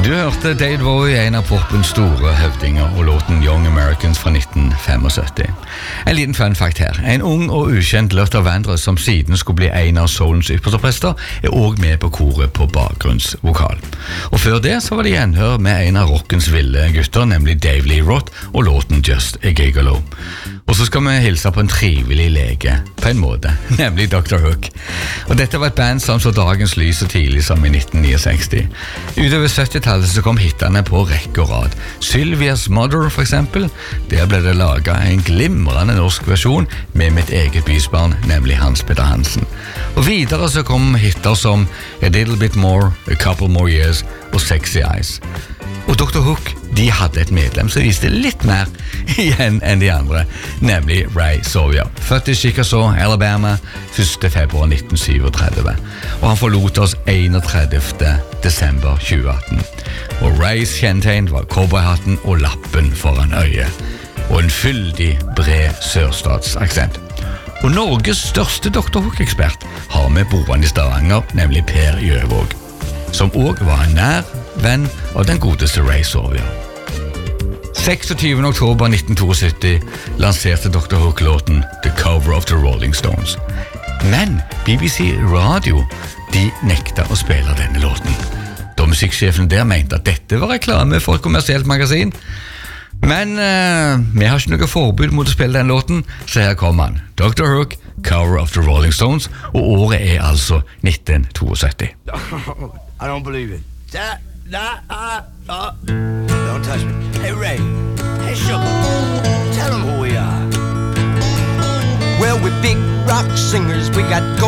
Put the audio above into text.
Du hørte David Bowie, en av popens store høvdinger, og låten Young Americans fra 1975. En liten fun fact her. En ung og ukjent Luther Vandross, som siden skulle bli en av soulens ypperste prester, også med på koret på bakgrunnsvokal. Og før det så var det gjenhør med en av rockens ville gutter, nemlig Dave Lee Roth, og låten Just a Gigolo. Og så skal vi hilse på en trivelig lege, på en måte, nemlig Dr. Hook. Og dette var et band som så dagens lys så tidlig som i 1969. Utover 70-tallet så kom hittene på rekke og rad. Sylvia's Mother for eksempel, der ble det laget en glimrende norsk versjon med mitt eget bysbarn, nemlig Hans Petter Hansen. Og videre så kom hitter som A Little Bit More, A Couple More Years og Sexy Eyes. Og Dr. Hook, de hadde et medlem som viste litt mer igjen enn de andre, nemlig Ray Sawyer. Født i Chickasaw, Alabama, 1. februar 1937. Og han forlot oss 31. desember 2018. Og Rays kjennetegn var cowboyhatten og lappen foran øyet. Og en fyldig, bred sørstatsaksent. Og Norges største Dr. Hook-ekspert har vi boende i Stavanger, nemlig Per Gjøvåg, som også var en nær venn av den godeste Ray Sawyer. 26. oktober 1972 lanserte Dr. Hook-låten The Cover of the Rolling Stones. Men BBC Radio, de nekta å spille denne låten, da musikksjefen der mente at dette var reklame for et kommersielt magasin. Men vi har ikke noe forbud mot å spille den låten, så her kommer han. Dr. Hook, Cover of the Rolling Stones, og året er altså 1972. I don't believe it. Don't touch me. Hey, Ray. Hey, Sugar. Tell them who we are. Well, we're big rock singers. We got